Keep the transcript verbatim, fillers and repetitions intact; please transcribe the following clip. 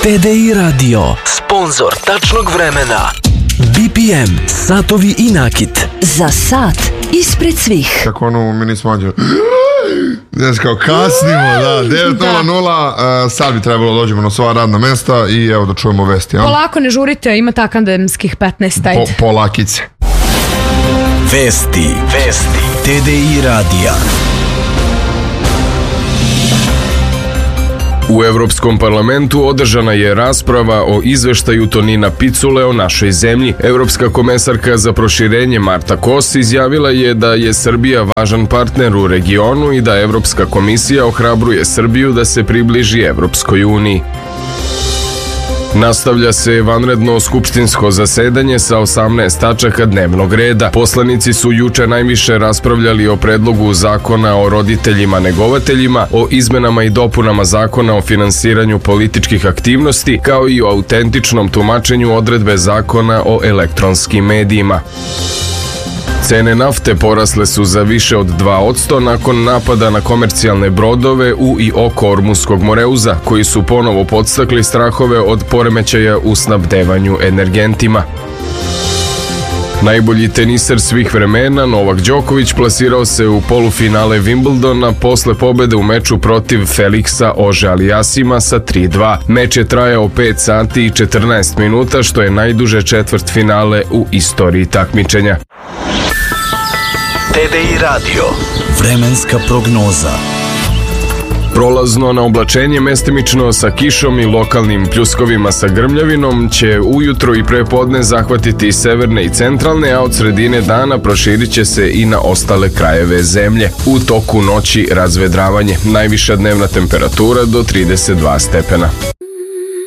T D I Radio, sponzor tačnog vremena. B P M, satovi i nakit. Za sat ispred svih. Kako ono mi nismo mađe. Znaš kao kasnimo, da, devet nula nula, sad bi trebalo dođemo na sva radna mesta i evo da čujemo vesti. Ja? Polako, ne žurite, imate akademskih petnaest, ajde. Po, polakice. Vesti, vesti, T D I radija. U Evropskom parlamentu održana je rasprava o izveštaju Tonina Picule o našoj zemlji. Evropska komesarka za proširenje Marta Kos izjavila je da je Srbija važan partner u regionu i da Evropska komisija ohrabruje Srbiju da se približi Evropskoj uniji. Nastavlja se vanredno skupštinsko zasedanje sa osamnaest tačaka dnevnog reda. Poslanici su juče najviše raspravljali o predlogu zakona o roditeljima negovateljima, o izmenama i dopunama zakona o finansiranju političkih aktivnosti, kao i o autentičnom tumačenju odredbe zakona o elektronskim medijima. Cene nafte porasle su za više od dva posto nakon napada na komercijalne brodove u i oko Ormuskog Moreuza, koji su ponovo podstakli strahove od poremećaja u snabdevanju energentima. Najbolji teniser svih vremena, Novak Đoković, plasirao se u polufinale Wimbledona posle pobede u meču protiv Felixa Auger-Aliassima sa tri dva. Meč je trajao pet sati i četrnaest minuta, što je najduže četvrtfinale u istoriji takmičenja. T D I radio. Vremenska prognoza. Prolazno na oblačenje mestimično sa kišom i lokalnim pljuskovima sa grmljavinom će ujutro i prepodne zahvatiti severne i centralne, a od sredine dana proširit će se i na ostale krajeve zemlje. U toku noći razvedravanje, najviša dnevna temperatura do trideset dva stepena.